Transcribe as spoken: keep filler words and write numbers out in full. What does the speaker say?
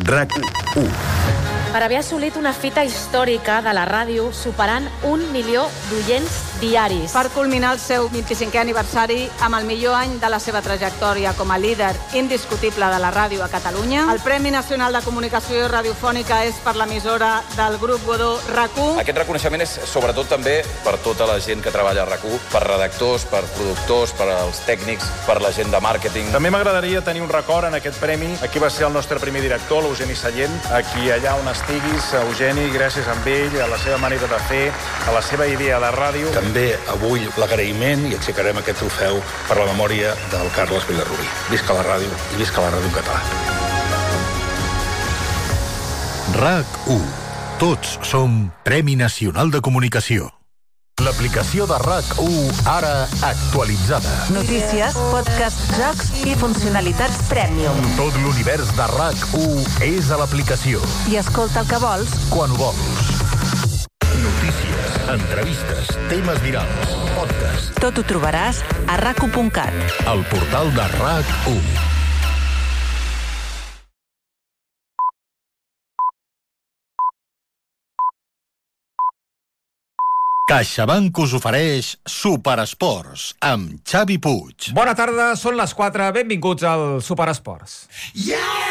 RAC u. Per haver assolit una fita històrica de la ràdio superant un milió d'oients diaris. Per culminar el seu vint-i-cinquè aniversari amb el millor any de la seva trajectòria com a líder indiscutible de la ràdio a Catalunya, el Premi Nacional de Comunicació Radiofònica és per l'emissora del grup Godó RAC u. Aquest reconeixement és sobretot també per tota la gent que treballa a RAC u, per redactors, per productors, per als tècnics, per la gent de màrqueting. També m'agradaria tenir un record en aquest premi. Aquí va ser el nostre primer director, l'Eugeni Sallent, aquí allà on estiguis, Eugeni, gràcies a ell, a la seva manera de fer, a la seva idea de ràdio. També avui l'agraïment i aixecarem aquest trofeu per la memòria del Carles Vilarrubí. Visca la ràdio i visca la ràdio en català. RAC u. Tots som Premi Nacional de Comunicació. L'aplicació de RAC u, ara actualitzada. Notícies, podcast, jocs i funcionalitats Premium. Tot l'univers de RAC u és a l'aplicació. I escolta el que vols quan ho vols. Notícies, entrevistes, temes virals, podcast. Tot ho trobaràs a rac u punt cat. El portal de RAC u. CaixaBank us ofereix Superesports amb Xavi Puig. Bona tarda, són les quatre. Benvinguts al Superesports. Yeah!